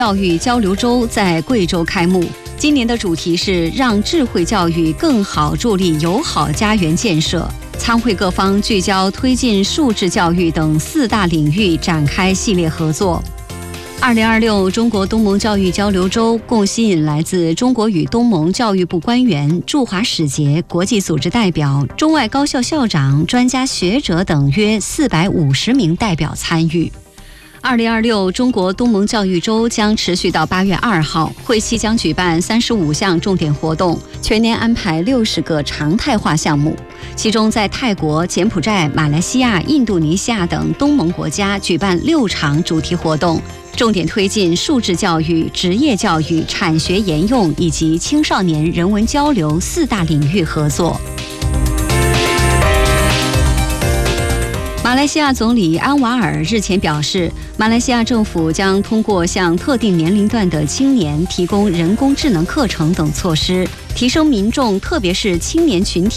教育交流周在贵州开幕，今年的主题是让智慧教育更好助力友好家园建设。参会各方聚焦推进数字教育等4大领域展开系列合作。2026中国东盟教育交流周共吸引来自中国与东盟教育部官员、驻华使节、国际组织代表、中外高校校长、专家学者等约450名代表参与。2026中国东盟教育周将持续到8月2号，会期将举办35项重点活动，全年安排60个常态化项目。其中，在泰国、柬埔寨、马来西亚、印度尼西亚等东盟国家举办6场主题活动，重点推进数字教育、职业教育、产学研用以及青少年人文交流4大领域合作。马来西亚总理安瓦尔日前表示，马来西亚政府将通过向特定年龄段的青年提供人工智能课程等措施，提升民众特别是青年群体